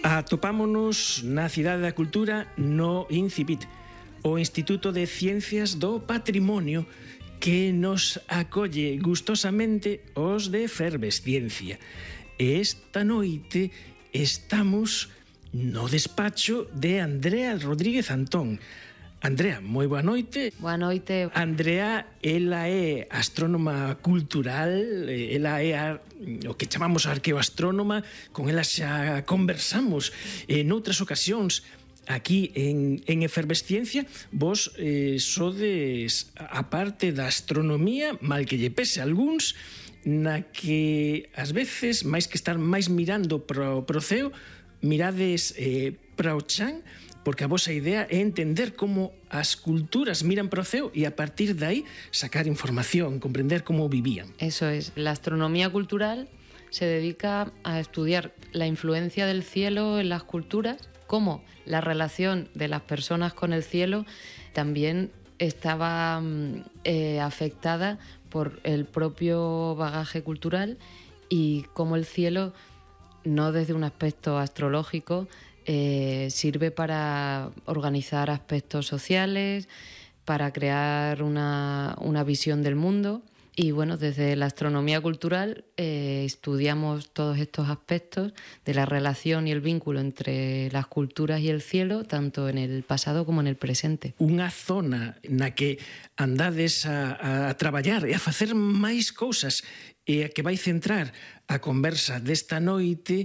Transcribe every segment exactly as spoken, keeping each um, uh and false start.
Atopámonos na Cidade da Cultura no INCIPIT, o Instituto de Ciencias do Patrimonio, que nos acolle gustosamente os de Efervesciencia. E esta noite estamos no despacho de Andrea Rodríguez Antón. Andrea, moi boa noite. Boa noite. Andrea, ela é astrónoma cultural, ela é a, o que chamamos arqueoastrónoma, con ela xa conversamos en outras ocasións aquí en, en Efervesciencia. Vos eh, sodes a parte da astronomía, mal que lle pese a algúns, na que ás veces, máis que estar máis mirando pro, pro ceo, mirades eh, para o chan, porque a vosa idea é entender como as culturas miran para o ceo e a partir de aí sacar información, comprender como vivían. Eso es. La astronomía cultural se dedica a estudiar la influencia del cielo en las culturas, cómo la relación de las personas con el cielo también estaba eh, afectada por el propio bagaje cultural y cómo el cielo, no desde un aspecto astrológico, Eh, sirve para organizar aspectos sociales, para crear una, una visión del mundo. Y bueno, desde la astronomía cultural eh, estudiamos todos estos aspectos de la relación y el vínculo entre las culturas y el cielo, tanto en el pasado como en el presente. Unha zona na que andades a, a traballar e a facer máis cousas e a que vai centrar a conversa desta noite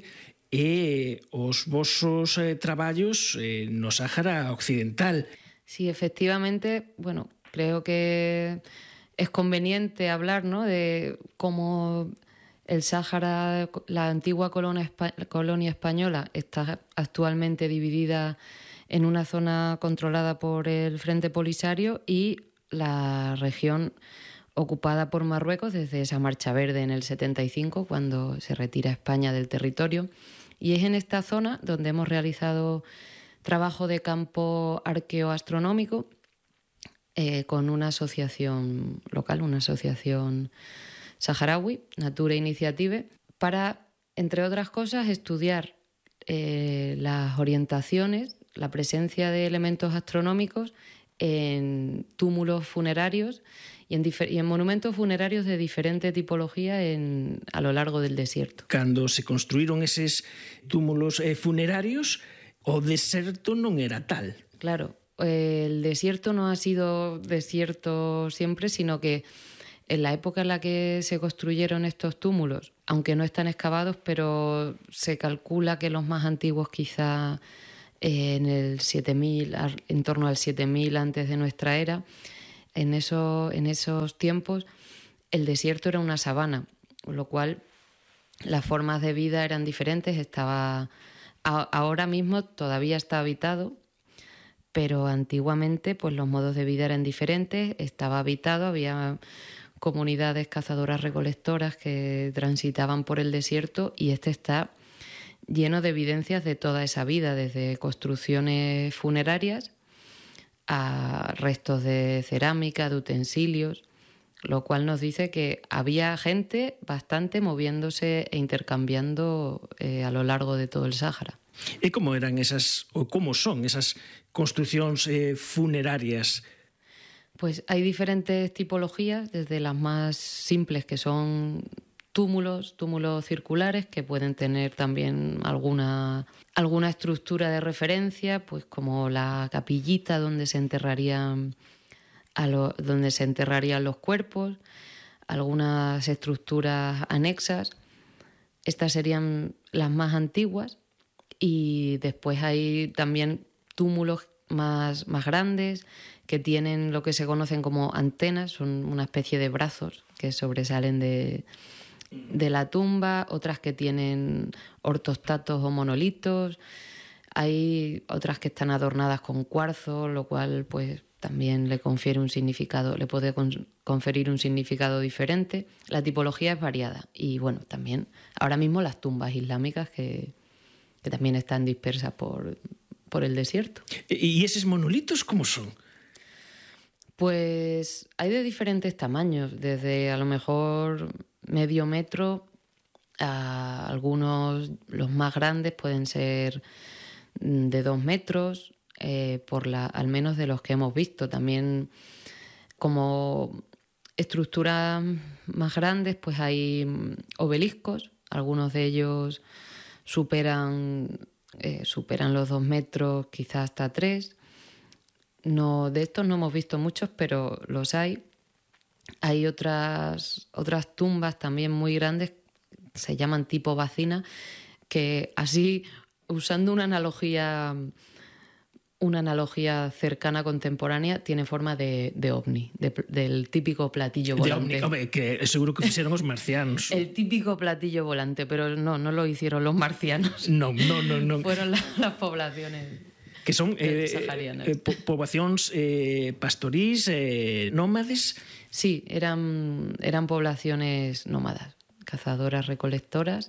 e os vosos eh, traballos eh, no Sáhara Occidental. Sí, efectivamente, bueno, creo que es conveniente hablar, ¿no?, de cómo el Sáhara, la antigua colonia, colonia española, está actualmente dividida en una zona controlada por el Frente Polisario y la región ocupada por Marruecos desde esa Marcha Verde en el setenta y cinco, cuando se retira España del territorio. Y es en esta zona donde hemos realizado trabajo de campo arqueoastronómico eh, con una asociación local, una asociación saharaui, Nature Initiative, para, entre otras cosas, estudiar eh, las orientaciones, la presencia de elementos astronómicos en túmulos funerarios y en, y en monumentos funerarios de diferente tipología en, a lo largo del desierto. Cando se construíron eses túmulos eh, funerarios, o deserto non era tal. Claro, eh, el desierto no ha sido desierto siempre, sino que en la época en la que se construyeron estos túmulos, aunque no están excavados, pero se calcula que los más antiguos quizá eh, en el siete mil, en torno al siete mil antes de nuestra era, En, eso, en esos tiempos el desierto era una sabana, con lo cual las formas de vida eran diferentes. Estaba, a, ahora mismo todavía está habitado, pero antiguamente pues los modos de vida eran diferentes. Estaba habitado, había comunidades cazadoras recolectoras que transitaban por el desierto y este está lleno de evidencias de toda esa vida, desde construcciones funerarias a restos de cerámica, de utensilios, lo cual nos dice que había gente bastante moviéndose e intercambiando eh, a lo largo de todo el Sáhara. E como eran esas, ou como son esas construcións eh, funerarias? Pues hay diferentes tipologías, desde las más simples, que son túmulos, túmulos circulares, que pueden tener también alguna, alguna estructura de referencia, pues como la capillita donde se enterrarían, a lo, donde se enterrarían los cuerpos, algunas estructuras anexas. Estas serían las más antiguas, y después hay también túmulos más, más grandes que tienen lo que se conocen como antenas, son una especie de brazos que sobresalen de de la tumba, otras que tienen ortostatos o monolitos, hay otras que están adornadas con cuarzo, lo cual pues también le confiere un significado, le puede con, conferir un significado diferente. La tipología es variada y bueno, también ahora mismo las tumbas islámicas que, que también están dispersas por, por el desierto. ¿Y esos monolitos cómo son? Pues hay de diferentes tamaños, desde a lo mejor medio metro A algunos, los más grandes, pueden ser de dos metros, eh, por la, al menos de los que hemos visto. También como estructuras más grandes, pues hay obeliscos, algunos de ellos superan, eh, superan los dos metros, quizás hasta tres. No, de estos no hemos visto muchos, pero los hay. Hay otras, otras tumbas también muy grandes, se llaman tipo bacina, que así, usando una analogía, una analogía cercana contemporánea, tiene forma de, de ovni, de, del típico platillo volante. De ovni, hombre, que seguro que hicieron los marcianos. El típico platillo volante, pero no, no lo hicieron los marcianos. No, no, no, no. Fueron la, las poblaciones que son eh, saharianas. Eh, po poboacións eh, pastorís, eh, nómades. Sí, eran, eran poblaciones nómadas, cazadoras, recolectoras,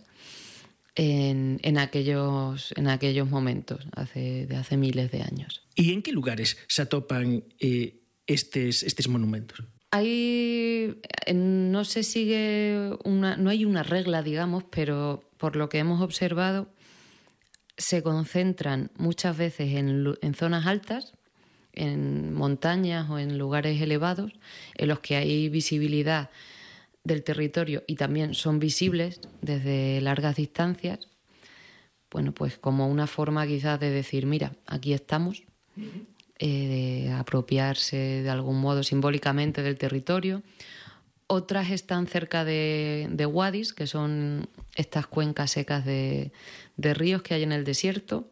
en, en, aquellos, en aquellos momentos, hace, de hace miles de años. ¿Y en qué lugares se atopan eh, estes, estes monumentos? Hay, no se sigue una, no hay una regla, digamos, pero por lo que hemos observado, se concentran muchas veces en, en zonas altas, en montañas o en lugares elevados, en los que hay visibilidad del territorio y también son visibles desde largas distancias. Bueno, pues como una forma quizás de decir, mira, aquí estamos, eh, de apropiarse de algún modo simbólicamente del territorio. Otras están cerca de, de wadis, que son estas cuencas secas de, de ríos que hay en el desierto,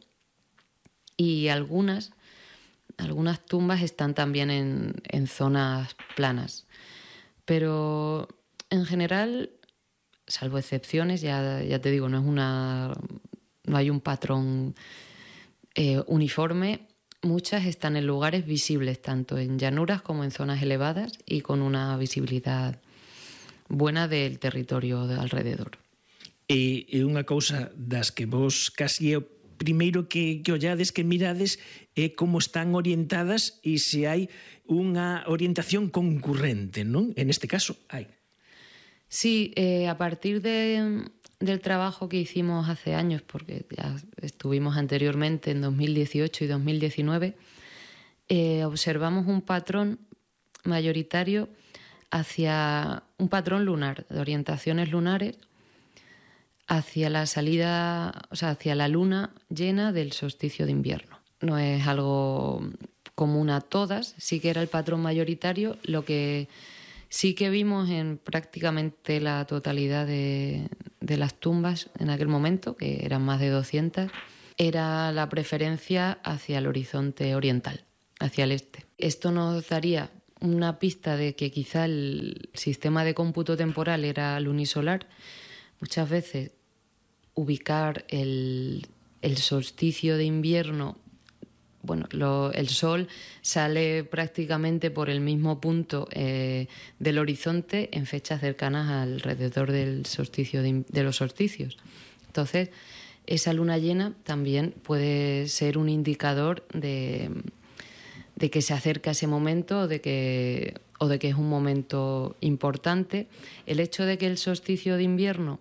y algunas, algunas tumbas están también en, en zonas planas. Pero en general, salvo excepciones, ya, ya te digo, no es una, no hay un patrón eh, uniforme. Muchas están en lugares visibles, tanto en llanuras como en zonas elevadas y con una visibilidad buena del territorio de alrededor. E, e unha cousa das que vos casi é o primeiro que, que ollades, que mirades, é como están orientadas e se hai unha orientación concurrente, non? En este caso, hai. Sí, eh, a partir de, del trabajo que hicimos hace años, porque ya estuvimos anteriormente en dos mil dieciocho y dos mil diecinueve, eh, observamos un patrón mayoritario hacia un patrón lunar, de orientaciones lunares, hacia la salida, o sea, hacia la luna llena del solsticio de invierno. No es algo común a todas, sí que era el patrón mayoritario. Lo que sí que vimos en prácticamente la totalidad de, de las tumbas en aquel momento, que eran más de doscientas, era la preferencia hacia el horizonte oriental, hacia el este. Esto nos daría una pista de que quizá el sistema de cómputo temporal era lunisolar. Muchas veces ubicar el, el solsticio de invierno, bueno, lo, el sol sale prácticamente por el mismo punto eh, del horizonte en fechas cercanas alrededor del solsticio de, de los solsticios. Entonces, esa luna llena también puede ser un indicador de, de que se acerca ese momento o de que, o de que es un momento importante. El hecho de que el solsticio de invierno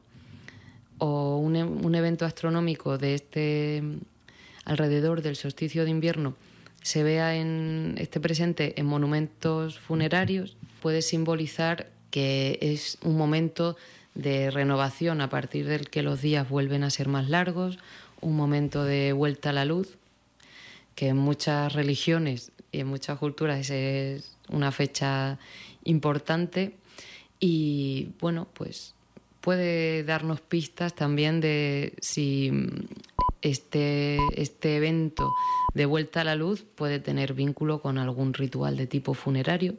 o un, un evento astronómico de este alrededor del solsticio de invierno se vea en esté presente en monumentos funerarios puede simbolizar que es un momento de renovación a partir del que los días vuelven a ser más largos, un momento de vuelta a la luz, que en muchas religiones y en muchas culturas es una fecha importante y bueno, pues puede darnos pistas también de si este, este evento de vuelta a la luz puede tener vínculo con algún ritual de tipo funerario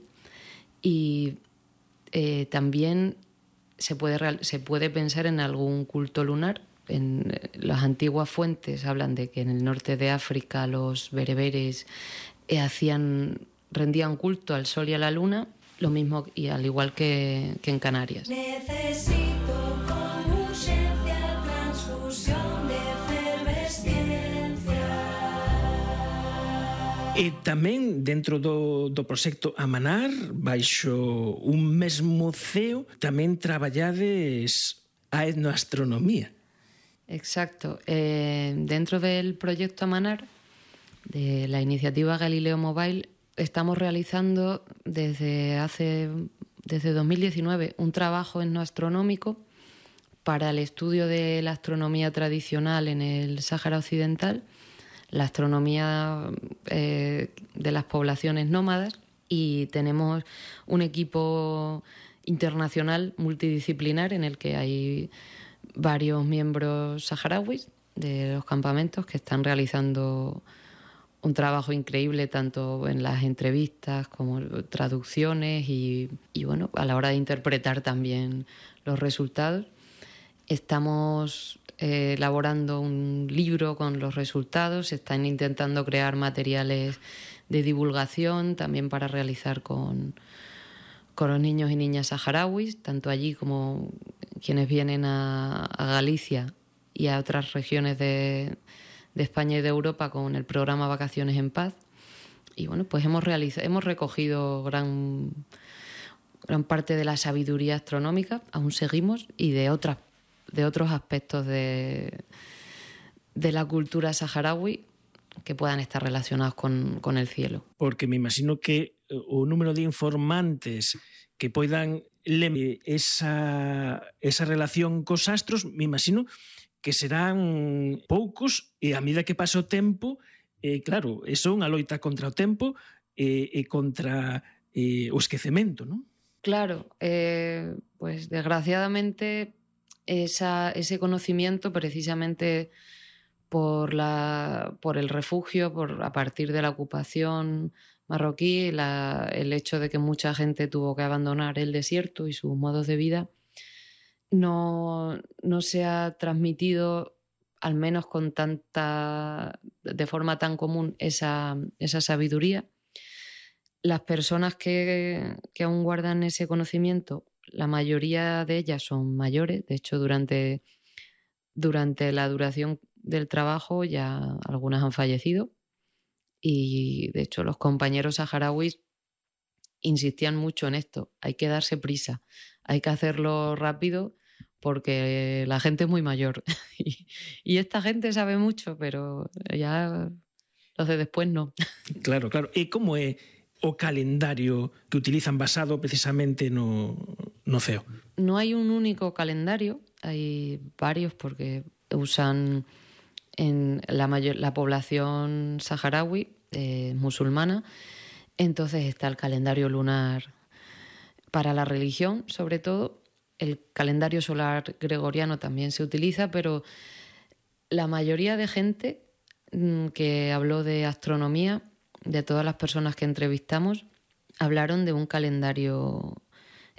y eh, también se puede, se puede pensar en algún culto lunar. En las antiguas fuentes hablan de que en el norte de África los bereberes eh, hacían, rendían culto al sol y a la luna, lo mismo y al igual que, que en Canarias. Necesito con urgencia transfusión de efervesciencia. E tamén dentro do, do proxecto Amanar, baixo un mesmo ceo, tamén traballades a etnoastronomía. Exacto. Eh, dentro del proyecto Amanar, de la iniciativa Galileo Mobile, estamos realizando desde hace desde dos mil diecinueve un trabajo etnoastronómico para el estudio de la astronomía tradicional en el Sáhara Occidental, la astronomía eh, de las poblaciones nómadas, y tenemos un equipo internacional multidisciplinar en el que hay varios miembros saharauis de los campamentos que están realizando un trabajo increíble tanto en las entrevistas como traducciones y, y bueno, a la hora de interpretar también los resultados. Estamos eh, elaborando un libro con los resultados, se están intentando crear materiales de divulgación también para realizar con, con los niños y niñas saharauis, tanto allí como quienes vienen a, a Galicia y a otras regiones de, de España y de Europa con el programa Vacaciones en Paz. Y bueno, pues hemos, realizado, hemos recogido gran, gran parte de la sabiduría astronómica, aún seguimos, y de otras de otros aspectos de, de la cultura saharaui que puedan estar relacionados con, con el cielo. Porque me imagino que o número de informantes que poidan ler esa, esa relación cos astros, me imagino que serán poucos, e a medida que pasa o tempo, eh, claro, eso é unha loita contra o tempo e, e contra eh, o esquecemento, non? Claro, eh, pues desgraciadamente esa, ese conocimiento precisamente por, la, por el refugio, por, a partir de la ocupación marroquí, la, el hecho de que mucha gente tuvo que abandonar el desierto y sus modos de vida, no, no se ha transmitido, al menos con tanta, de forma tan común, esa, esa sabiduría. Las personas que, que aún guardan ese conocimiento, la mayoría de ellas son mayores. De hecho, durante, durante la duración del trabajo ya algunas han fallecido. Y de hecho los compañeros saharauis insistían mucho en esto. Hay que darse prisa, hay que hacerlo rápido porque la gente es muy mayor. y, y esta gente sabe mucho, pero ya los de después no. Claro, claro. E como é o calendario que utilizan basado precisamente no, no C E O? No hay un único calendario, hay varios porque usan en la, mayor, la población saharaui eh, musulmana, entonces está el calendario lunar para la religión, sobre todo. El calendario solar gregoriano también se utiliza, pero la mayoría de gente mmm, que habló de astronomía, de todas las personas que entrevistamos, hablaron de un calendario